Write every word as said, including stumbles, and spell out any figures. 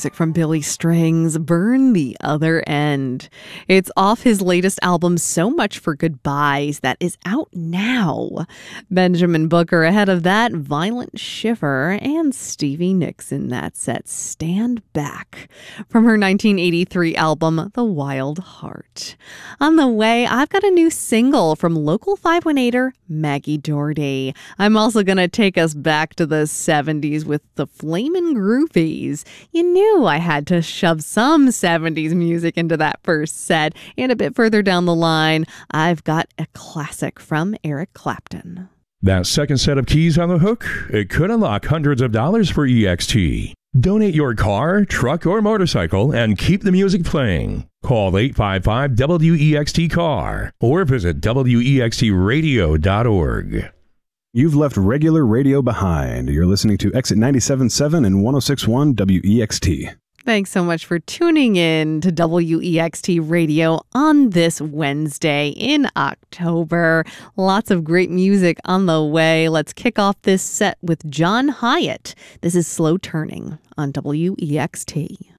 music from Billy Strings, Burn the Other End. It's off his latest album, So Much for Goodbyes, that is out now. Benjamin Booker ahead of that, Violent Shiver, and Stevie Nicks in that set, Stand Back, from her nineteen eighty-three album, The Wild Heart. On the way, I've got a new single from local five one eighter Maggie Doherty. I'm also going to take us back to the seventies with the Flamin' Groovies. You knew I had to shove some seventies music into that first set. And a bit further down the line, I've got a classic from Eric Clapton. That second set of keys on the hook, it could unlock hundreds of dollars for E X T. Donate your car, truck, or motorcycle and keep the music playing. Call eight five five W E X T C A R or visit W E X T radio dot org. You've left regular radio behind. You're listening to Exit ninety-seven point seven and one oh six point one W E X T. Thanks so much for tuning in to W E X T Radio on this Wednesday in October. Lots of great music on the way. Let's kick off this set with John Hyatt. This is Slow Turning on W E X T.